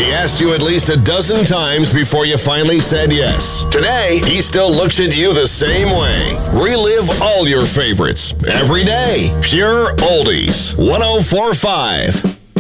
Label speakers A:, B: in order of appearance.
A: He asked you at least a dozen times before you finally said yes. Today, he still looks at you the same way. Relive all your favorites every day. Pure Oldies 104.5.